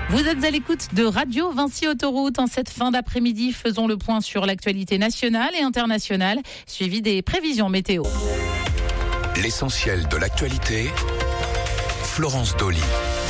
Vous êtes à l'écoute de Radio Vinci Autoroute. En cette fin d'après-midi, faisons le point sur l'actualité nationale et internationale, suivi des prévisions météo. L'essentiel de l'actualité, Florence Dolly.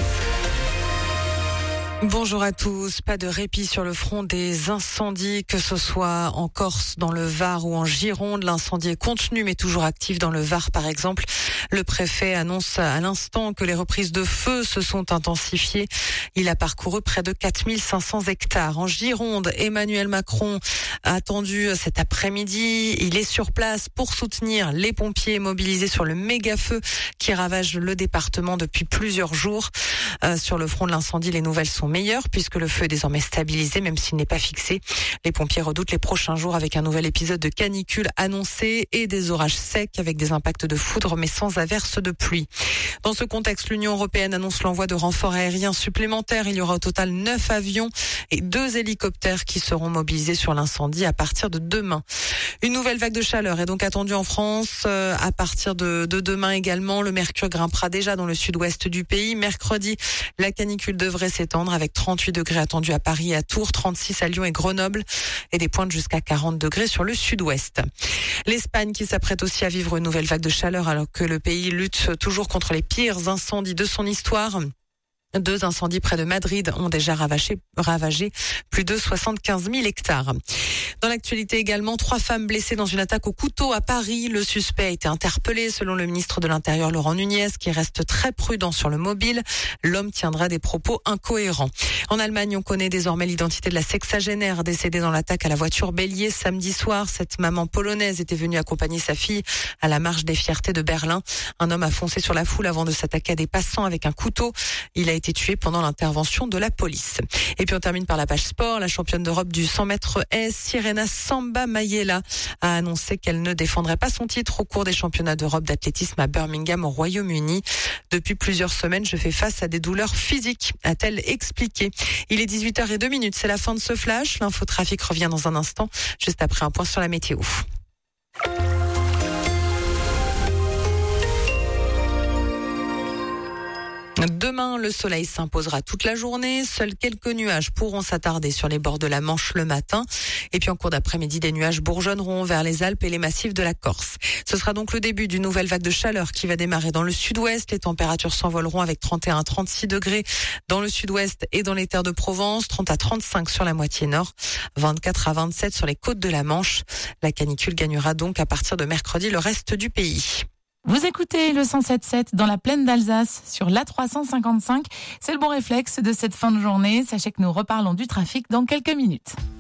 Bonjour à tous. Pas de répit sur le front des incendies, que ce soit en Corse, dans le Var ou en Gironde. L'incendie est contenu mais toujours actif dans le Var par exemple. Le préfet annonce à l'instant que les reprises de feu se sont intensifiées. Il a parcouru près de 4500 hectares. En Gironde, Emmanuel Macron a attendu cet après-midi. Il est sur place pour soutenir les pompiers mobilisés sur le méga-feu qui ravage le département depuis plusieurs jours. Sur le front de l'incendie, les nouvelles sont meilleures puisque le feu est désormais stabilisé même s'il n'est pas fixé. Les pompiers redoutent les prochains jours avec un nouvel épisode de canicule annoncé et des orages secs avec des impacts de foudre mais sans averse de pluie. Dans ce contexte, l'Union européenne annonce l'envoi de renforts aériens supplémentaires. Il y aura au total 9 avions et 2 hélicoptères qui seront mobilisés sur l'incendie à partir de demain. Une nouvelle vague de chaleur est donc attendue en France à partir de demain également. Le mercure grimpera déjà dans le sud-ouest du pays. Mercredi, la canicule devrait s'étendre avec 38 degrés attendus à Paris et à Tours, 36 à Lyon et Grenoble et des pointes jusqu'à 40 degrés sur le sud-ouest. L'Espagne qui s'apprête aussi à vivre une nouvelle vague de chaleur alors que le pays lutte toujours contre les pires incendies de son histoire. 2 incendies près de Madrid ont déjà ravagé plus de 75 000 hectares. Dans l'actualité également, 3 femmes blessées dans une attaque au couteau à Paris. Le suspect a été interpellé selon le ministre de l'Intérieur Laurent Nunez qui reste très prudent sur le mobile. L'homme tiendra des propos incohérents. En Allemagne, on connaît désormais l'identité de la sexagénaire décédée dans l'attaque à la voiture bélier samedi soir. Cette maman polonaise était venue accompagner sa fille à la marche des fiertés de Berlin. Un homme a foncé sur la foule avant de s'attaquer à des passants avec un couteau. Il a été tué pendant l'intervention de la police. Et puis on termine par la page sport. La championne d'Europe du 100 mètres S, Sirena Samba Mayela, a annoncé qu'elle ne défendrait pas son titre au cours des championnats d'Europe d'athlétisme à Birmingham au Royaume-Uni. Depuis plusieurs semaines, je fais face à des douleurs physiques, a-t-elle expliqué. Il est 18h02, c'est la fin de ce flash. L'infotrafic revient dans un instant, juste après un point sur la météo. Demain, le soleil s'imposera toute la journée. Seuls quelques nuages pourront s'attarder sur les bords de la Manche le matin. Et puis en cours d'après-midi, des nuages bourgeonneront vers les Alpes et les massifs de la Corse. Ce sera donc le début d'une nouvelle vague de chaleur qui va démarrer dans le sud-ouest. Les températures s'envoleront avec 31 à 36 degrés dans le sud-ouest et dans les terres de Provence, 30 à 35 sur la moitié nord, 24 à 27 sur les côtes de la Manche. La canicule gagnera donc à partir de mercredi le reste du pays. Vous écoutez le 107.7 dans la plaine d'Alsace sur l'A355. C'est le bon réflexe de cette fin de journée. Sachez que nous reparlons du trafic dans quelques minutes.